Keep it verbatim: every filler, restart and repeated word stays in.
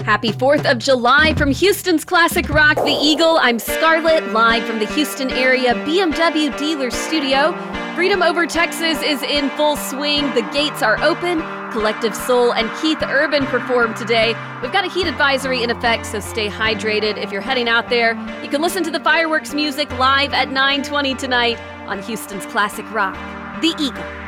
Happy fourth of July from Houston's Classic Rock, The Eagle. I'm Scarlett, live from the Houston area B M W dealer studio. Freedom Over Texas is in full swing. The gates are open. Collective Soul and Keith Urban perform today. We've got a heat advisory in effect, so stay hydrated. If you're heading out there, you can listen to the fireworks music live at nine twenty tonight on Houston's Classic Rock, The Eagle.